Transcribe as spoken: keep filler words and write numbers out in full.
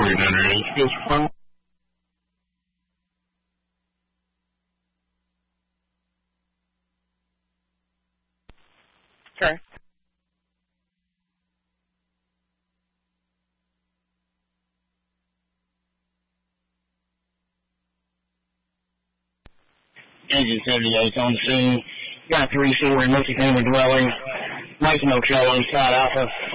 forty-nine hundred Stage one. Sure. Engine seventy-eight on scene. Got three story multifamily dwelling. Mike Motel on side Alpha.